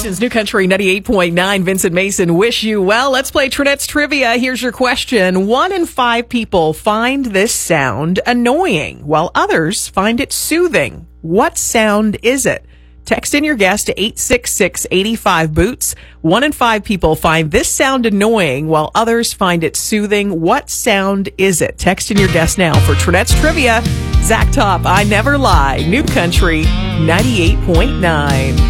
Mason's New Country 98.9. Vincent Mason, wish you well. Let's play Trinette's Trivia. Here's your question. 1 in 5 people find this sound annoying, while others find it soothing. What sound is it? Text in your guess to 866-85-BOOTS. 1 in 5 people find this sound annoying, while others find it soothing. What sound is it? Text in your guess now for Trinette's Trivia. Zach Top, I Never Lie, New Country 98.9.